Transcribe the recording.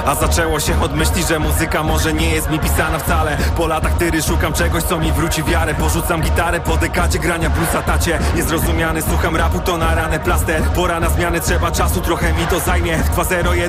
A zaczęło się od myśli, że muzyka może nie jest mi pisana wcale. Po latach tyry szukam czegoś, co mi wróci wiarę. Porzucam gitarę po dekadzie grania bluesa tacie. Niezrozumiany, słucham rapu, to na ranę plaster. Pora na zmiany, trzeba czasu, trochę mi to zajmie. 201